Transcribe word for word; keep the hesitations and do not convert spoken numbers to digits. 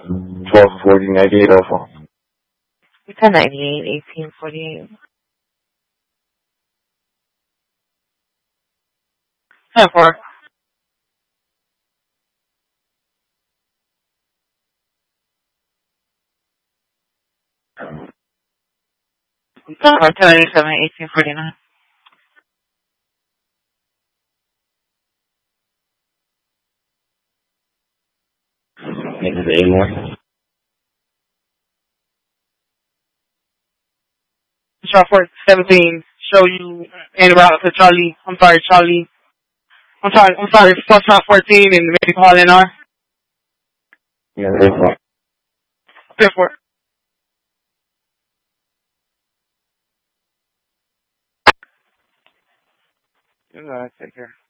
twelve forty ninety-eight oh four. ten ninety-eight, eighteen forty-eight. ten four. ten four, ten ninety-seven, eighteen forty-nine. This is Amor. Shot four seventeen, show you and about to Charlie. I'm sorry, Charlie. I'm sorry, I'm sorry, plus shot fourteen and maybe call in R. Yeah, that's fine. ten four. Good night, take care.